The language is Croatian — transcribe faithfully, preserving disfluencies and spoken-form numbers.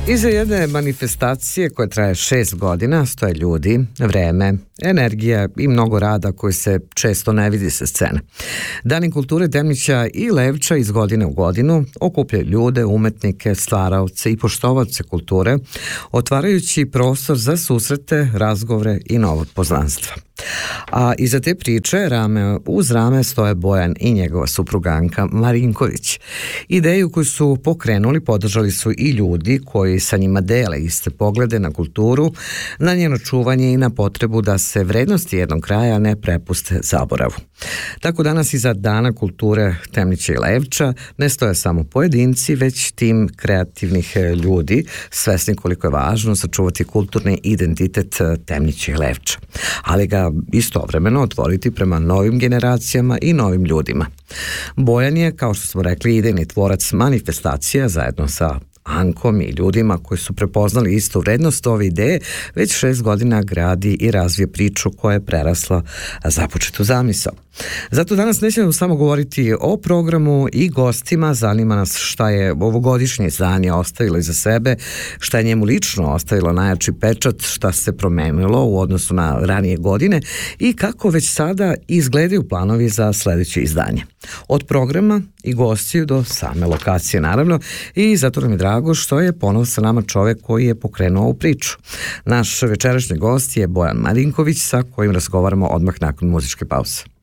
Iza jedne manifestacije koja traje šest godina stoje ljudi, vreme, energija i mnogo rada koji se često ne vidi sa scene. Dani kulture Temnića i Levča iz godine u godinu okupljaju ljude, umetnike, stvaraoce i poštovaoce kulture, otvarajući prostor za susrete, razgovore i novo poznanstva. A iza te priče rame uz rame stoje Bojan i njegova supruga Anka Marinković. Ideju koju su pokrenuli podržali su i ljudi koji sa njima dele iste poglede na kulturu, na njeno čuvanje i na potrebu da se vrednosti jednog kraja ne prepuste zaboravu. Tako danas iza Dana kulture Temnića i Levča ne stoje samo pojedinci, već tim kreativnih ljudi, svesni koliko je važno sačuvati kulturni identitet Temnića i Levča, ali ga istovremeno otvoriti prema novim generacijama i novim ljudima. Bojan je, kao što smo rekli, idejni tvorac manifestacija zajedno sa Ankom i ljudima koji su prepoznali istu vrednost ove ideje, već šest godina gradi i razvije priču koja je prerasla započetu zamisao. Zato danas nećemo samo govoriti o programu i gostima, zanima nas šta je ovogodišnje izdanje ostavilo iza sebe, šta je njemu lično ostavilo najjači pečat, šta se promenilo u odnosu na ranije godine i kako već sada izgledaju planovi za sledeće izdanje. Od programa i gostiju do same lokacije naravno, i zato nam je drago što je ponovo sa nama čovek koji je pokrenuo ovu priču. Naš večerašnji gost je Bojan Marinković sa kojim razgovaramo odmah nakon muzičke pauze.